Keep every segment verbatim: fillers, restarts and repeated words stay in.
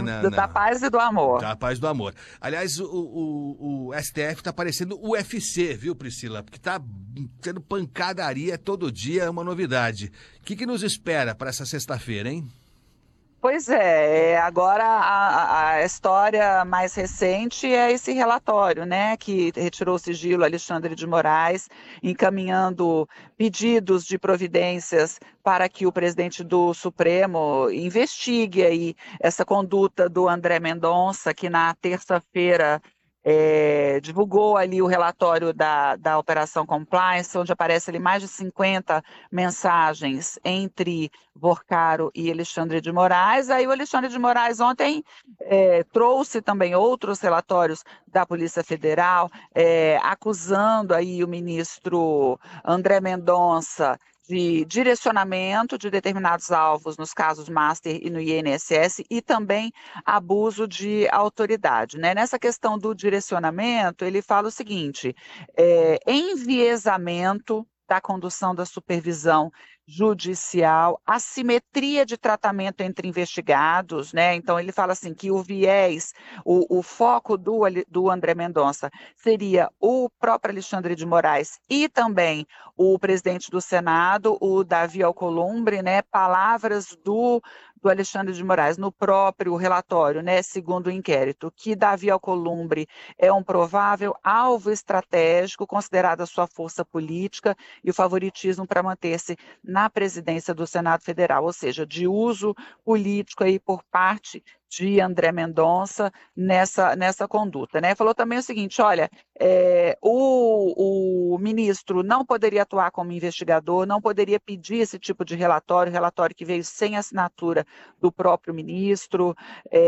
na, Do- Da na- paz e do amor. da paz do amor. Aliás, o, o, o S T F tá parecendo o U F C, viu, Priscila? Porque tá tendo pancadaria todo dia, é uma novidade. O que, que nos espera para essa sexta-feira, hein? Pois é, é, agora a, a- a história mais recente é esse relatório, né, que retirou o sigilo Alexandre de Moraes, encaminhando pedidos de providências para que o presidente do Supremo investigue aí essa conduta do André Mendonça, que na terça-feira é, divulgou ali o relatório da, da Operação Compliance, onde aparece ali mais de cinquenta mensagens entre Vorcaro e Alexandre de Moraes. Aí o Alexandre de Moraes ontem é, trouxe também outros relatórios da Polícia Federal, é, acusando aí o ministro André Mendonça de direcionamento de determinados alvos nos casos Master e no I N S S e também abuso de autoridade, né? Nessa questão do direcionamento, ele fala o seguinte: é, enviesamento da condução da supervisão judicial, assimetria de tratamento entre investigados, né? Então ele fala assim que o viés, o, o foco do, do André Mendonça seria o próprio Alexandre de Moraes e também o presidente do Senado, o Davi Alcolumbre, né? Palavras do do Alexandre de Moraes no próprio relatório, né, segundo o inquérito, que Davi Alcolumbre é um provável alvo estratégico, considerado a sua força política e o favoritismo para manter-se na presidência do Senado Federal, ou seja, de uso político aí por parte de André Mendonça nessa, nessa conduta, né? Falou também o seguinte: olha, é, o, o ministro não poderia atuar como investigador, não poderia pedir esse tipo de relatório, relatório que veio sem assinatura do próprio ministro,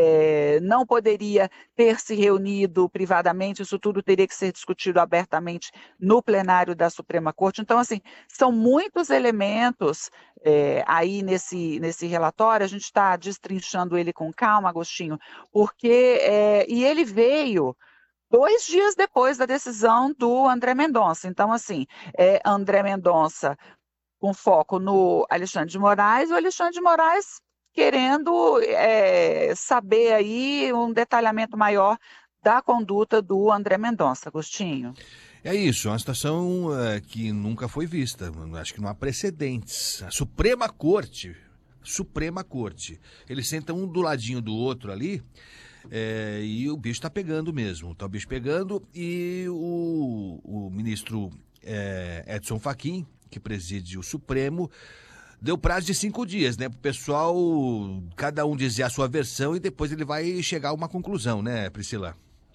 é, não poderia ter se reunido privadamente, isso tudo teria que ser discutido abertamente no plenário da Suprema Corte. Então, assim, são muitos elementos é, aí nesse, nesse relatório, a gente está destrinchando ele com calma, Agostinho, porque, é, e ele veio dois dias depois da decisão do André Mendonça. Então, assim, é André Mendonça com foco no Alexandre de Moraes, o Alexandre de Moraes querendo é, saber aí um detalhamento maior da conduta do André Mendonça, Agostinho. É isso, é uma situação eh, que nunca foi vista. Acho que não há precedentes. A Suprema Corte, Suprema Corte, eles sentam um do ladinho do outro ali, eh, e o bicho tá pegando mesmo. Tá o bicho pegando e o, o ministro eh, Edson Fachin, que preside o Supremo, deu prazo de cinco dias, né? Pro pessoal, cada um dizer a sua versão e depois ele vai chegar a uma conclusão, né, Priscila?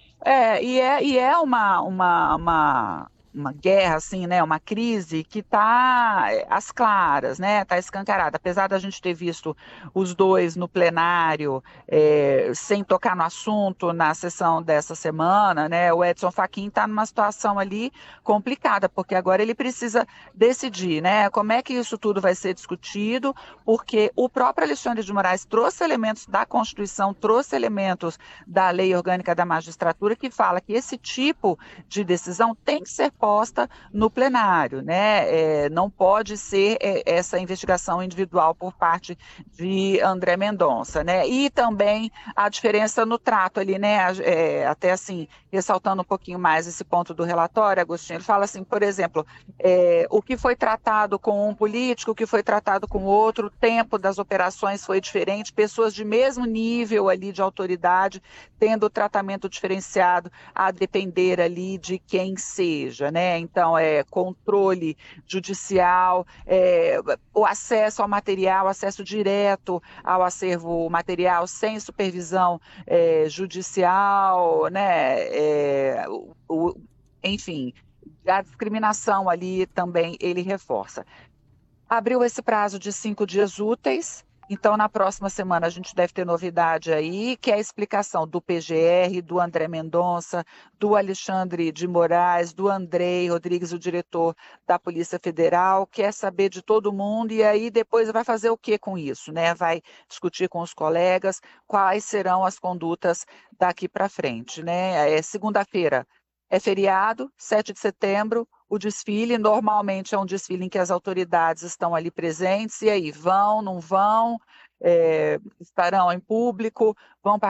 É, e é, e é uma, uma, uma, uma guerra, assim, né? Uma crise que está às claras, né? Está escancarada. Apesar da gente ter visto os dois no plenário, é, sem tocar no assunto na sessão dessa semana, né? O Edson Fachin está numa situação ali complicada, porque agora ele precisa decidir, né? Como é que isso tudo vai ser discutido, porque o próprio Alexandre de Moraes trouxe elementos da Constituição, trouxe elementos da Lei Orgânica da Magistratura, que fala que esse tipo de decisão tem que ser posta no plenário, né? É, não pode ser é, essa investigação individual por parte de André Mendonça, né? E também a diferença no trato ali, né? É, até assim, ressaltando um pouquinho mais esse ponto do relatório, Agostinho, ele fala assim, por exemplo, é, o que foi tratado com um político, o que foi tratado com outro, o tempo das operações foi diferente, pessoas de mesmo nível ali de autoridade tendo tratamento diferenciado a depender ali de quem seja, né? Então, é controle judicial, é, o acesso ao material, acesso direto ao acervo material, sem supervisão é, judicial, né? É, o, o, enfim, a discriminação ali também ele reforça. Abriu esse prazo de cinco dias úteis, então na próxima semana a gente deve ter novidade aí, que é a explicação do P G R, do André Mendonça, do Alexandre de Moraes, do Andrei Rodrigues, o diretor da Polícia Federal, quer saber de todo mundo e aí depois vai fazer o que com isso, né? Vai discutir com os colegas quais serão as condutas daqui para frente, né? É segunda-feira. É feriado, sete de setembro, o desfile normalmente é um desfile em que as autoridades estão ali presentes, e aí, vão, não vão, é, estarão em público, vão